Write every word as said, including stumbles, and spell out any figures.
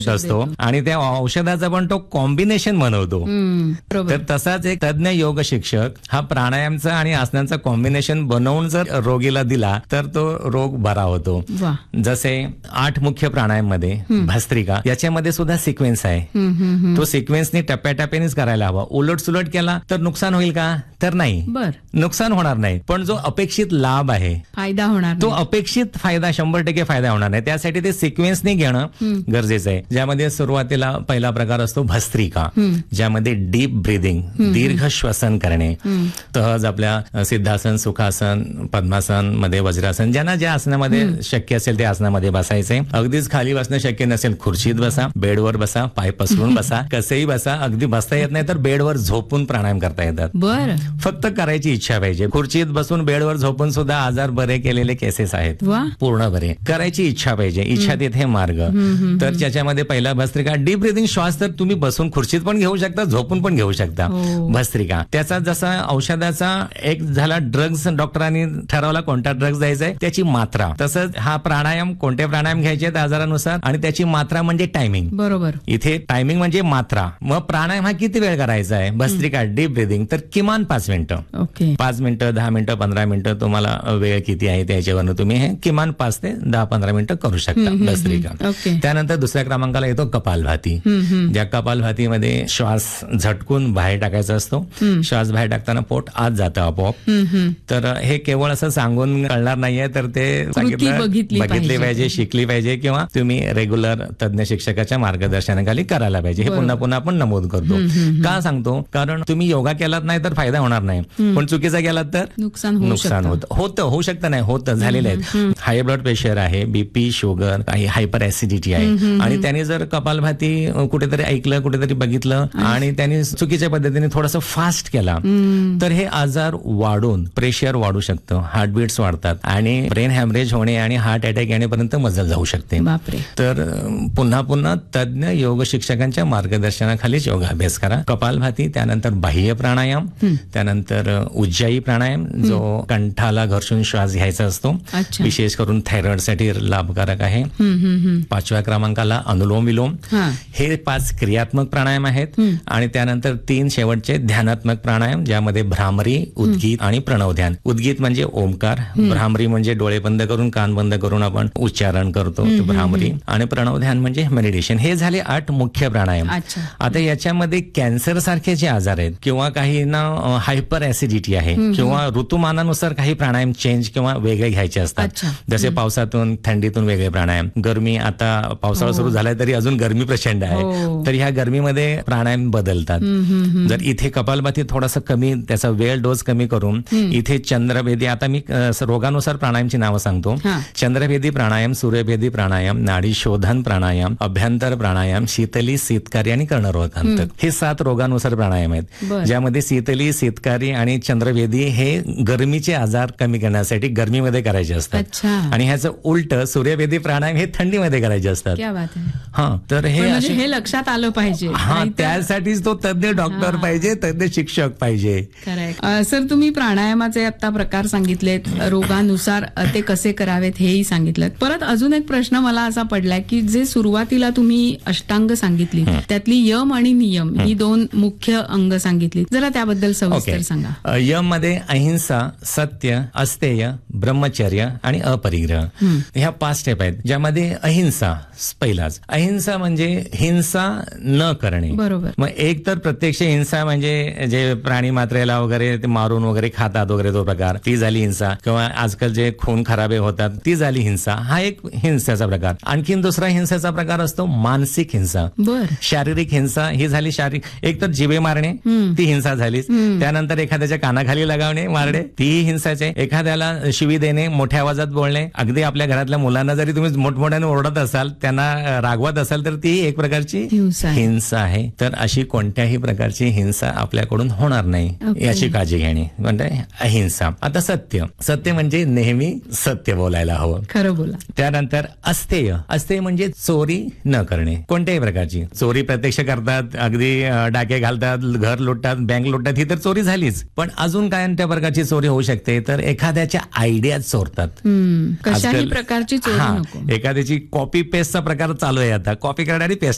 असतो आणि त्या औषधाचा पण तो कॉम्बिनेशन बनवतो. तर तसाच एक तज्ञ योग शिक्षक हा प्राणायामचा आणि आसनांचा कॉम्बिनेशन बनवून जर रोगीला दिला तर तो रोग बरा होतो. जसे आठ मुख्य प्राणायाम मध्ये भस्त्रिका याच्यामध्ये सुद्धा सिक्वेन्स आहे. तो सिक्वेन्सनी टप्प्याटप्प्यानेच करायला हवा. उलट सुलट केला तर नुकसान होईल का? तर नाही, नुकसान होणार नाही, पण जो अपेक्षित लाभ आहे फायदा होणार तो अपेक्षित फायदा शंभर टक्के फायदा होणार नाही. त्यासाठी ते सिक्वेन्सने घेणं गरजेचं आहे. ज्यामध्ये सुरुवातीला पहिला प्रकार असतो भस्त्रिका, ज्यामध्ये डीप ब्रीदिंग, दीर्घ श्वसन करणे. तहज आपल्या सिद्धासन, सुखासन, पद्मासन मध्ये वज्रासन, ज्यांना ज्या आसनामध्ये शक्य असेल त्या आसनामध्ये बसायचंय. अगदीच खाली बसणं शक्य नसेल, खुर्चीत बसा, बेडवर बसा, पाय पसरून बसा, कसेही बसा. अगदी बसता येत नाही तर बेडवर झोपून प्राणायाम करता येतात. बर, फक्त करायची इच्छा पाहिजे. खुर्चीत बसून बेडवर झोपून सुद्धा आजार बरे केलेले केसेस आहेत, पूर्ण बरे. करायची इच्छा पाहिजे, इच्छा तिथे मार्ग. तर त्याच्यामध्ये पहिला भस्त्रिका डीप ब्रीदिंग. श्वास तर तुम्ही बसून खुर्चीत पण घेऊ शकता, झोपून पण घेऊ शकता. भस्त्रिका त्याचा जसा औषधाचा एक झाला, ड्रग्स डॉक्टरांनी ठरवला कोणता ड्रग्स द्यायचा आहे, त्याची मात्रा. तसंच हा प्राणायाम, कोणते प्राणायाम घ्यायचे आहेत आजारानुसार, आणि त्याची मात्रा म्हणजे टायमिंग. बरोबर, इथे टायमिंग म्हणजे मात्रा. मग प्राणायाम हा किती वेळ करायचा आहे? भस्त्रिका डीप ब्रीदिंग तर किमान पाच मिनिटं. पाच मिनिटं, दहा मिनिटं, पंधरा मिनिटं, तुम्हाला वेळ किती आहे त्याच्यावरून तुम्ही हे किमान पाच ते दहा पंधरा मिनिटं करू शकता भस्त्रिका. त्यानंतर दुसऱ्या क्रमांकाला येतो कपालभाती. ज्या कपालभातीमध्ये श्वास झटकून बाहेर टाकायचा असतो. श्वास बाहेर टाकताना पोट आत जातं आपोआप. तर हे केवळ असं सांगून कळणार नाहीये, तर ते सांगितलं बघितली पाहिजे, शिकली पाहिजे, किंवा तुम्ही रेग्युलर तज्ञ शिक्षकाच्या मार्गदर्शनाखाली करायला पाहिजे. हे पुन्हा पुन्हा आपण नमूद करतो. का सांगतो? कारण तुम्ही योगा केलात नाही तर फायदा होणार नाही, पण चुकीचा केलात तर नुकसान होतं. होतं, होऊ शकतं, नाही होतं, झालेलं आहे. हाय ब्लड प्रेशर आहे, बीपी, शुगर, काही हायपर ऍसिडिटी आहे, आणि त्यांनी जर कपालभाती कुठेतरी ऐकलं, कुठेतरी बघितलं आणि त्यांनी चुकीच्या पद्धतीने थोडंसं फास्ट केला तर हे आजार वाढून प्रेशर वाढू शकतं, हार्टबीट्स वाढतात आणि ब्रेन हॅमरेज होणे आणि हार्ट अटॅक येण्यापर्यंत मजल जाऊ शकते. तर पुन्हा पुन्हा तज्ञ योग शिक्षकांच्या मार्गदर्शनाखालीच योगाभ्यास करा. कपालभाती, त्यानंतर बाह्य प्राणायाम, त्यानंतर उज्जाई प्राणायाम जो कंठाला घर्षून श्वास घ्यायचा असतो, विशेष करून थायरॉइड साठी लाभकारक आहे. पाचव्या क्रमांकाला अनुलोम विलोम. हे पाच क्रियात्मक प्राणायाम आहेत. आणि त्यानंतर तीन शेवटचे ध्यानात्मक प्राणायाम, ज्यामध्ये भ्रामरी, उद्गीत आणि प्रणव ध्यान. उद्गीत म्हणजे ओमकार, भ्रामरी म्हणजे डोळे बंद करून, कान बंद करून आपण उच्चारण करतो, भ्रामरी, आणि प्रणव ध्यान म्हणजे मेडिटेशन. हे झाले आठ मुख्य प्राणायाम. आता याच्यामध्ये कॅन्सर सारखे जे आजार आहेत, किंवा काही ना हायपर ऍसिडिटी आहे, किंवा ऋतुमानानुसार काही प्राणायाम चेंज किंवा वेगळे घ्यायचे असतात. जसे पावसातून थंडीतून वेगळे प्राणायाम, गरमी, आता पावसाळा सुरू झालाय तरी अजून गरमी प्रचंड आहे, तर ह्या गरमीमध्ये प्राणायाम बदलतात. जर इथे कपालभाती थोडासा कमी, त्याचा वेळ डोस कमी करून इथे चंद्रभेदी, आता मी रोगानुसार प्राणायामची नावं सांगतो. चंद्रभेदी प्राणायाम, सूर्यभेदी प्राणायाम, नाडी शोधन प्राणायाम, अभ्यंतर प्राणायाम, शीतली, शीतकारी आणि कर्णरोगांतक. हे सात रोगानुसार प्राणायाम आहेत, ज्यामध्ये शीतली, शीतकारी आणि चंद्रभेदी हे गरमीचे आजार कमी करण्यासाठी गरमीमध्ये करायचे असतात, आणि ह्याचं उलट सूर्यभेदी प्राणायाम हे थंडीमध्ये करायचे असतात. हा, तर हे हे लक्षात आलं पाहिजे. हा, त्यासाठीच तो तज्ञ डॉक्टर पाहिजे, तज्ञ शिक्षक पाहिजे. सर, तुम्ही प्राणायामाचे आता प्रकार सांगितलेत, रोगानुसार ते कसे करावेत हेही सांगितलं. परत अजून एक प्रश्न मला असा पडलाय की जे सुरुवातीला तुम्ही अष्टांग सांगितली, त्यातली यम आणि नियम ही दोन मुख्य अंग सांगितली, जरा त्याबद्दल सविस्तर सांगा. यम मध्ये अहिंसा, सत्य, अस्तेय, ब्रह्मचर्य आणि अपरिग्रह ह्या पाच स्टेप आहेत. ज्यामध्ये अहिंसा पहिलाच. अहिंसा म्हणजे हिंसा न करणे. बरोबर. मग एक तर प्रत्यक्ष हिंसा म्हणजे जे प्राणी मात्रेला वगैरे ते मारून वगैरे खातात वगैरे, तो प्रकार, ती झाली हिंसा. किंवा आजकाल जे खून खराबे होतात, ती झाली हिंसा. हा एक हिंसाचा प्रकार. आणखीन दुसरा हिंसाचा प्रकार असतो मानसिक हिंसा. शारीरिक हिंसा ही झाली शारीरिक, एक तर जिवे मारणे, ती हिंसा झालीच. त्यानंतर एखाद्याच्या कानाखाली लगावणे, मारणे, तीही हिंसाचे. एखाद्याला शिवी देणे, मोठ्या आवाजात बोलणे, अगदी आपल्या घरातल्या मुलांना जरी तुम्ही मोठमोठ्याने ओरडत असाल, त्यांना रागवत असाल, तर ती एक प्रकारची हिंसा आहे. तर अशी कोणत्याही प्रकारची हिंसा आपल्याकडून होणार नाही याची काळजी घेणे म्हणजे अहिंसा. आता सत्य. सत्य म्हणजे नेहमी सत्य बोलायला हवं, खरं बोला. त्यानंतर अस्तेय. अस्तेय म्हणजे चोरी न करणे, कोणत्याही प्रकारची. चोरी प्रत्यक्ष करतात, अगदी डाके घालतात, घर लुटतात, बँक लुटतात, ही तर चोरी झालीच. पण अजून काय त्या प्रकारची चोरी होऊ शकते, तर एखाद्याच्या आयडिया चोरतात. कशाही प्रकारची चोरी नको. एखाद्याची कॉपी पेस्टचा प्रकार चालू आहे आता, कॉपी करणारी पेस्ट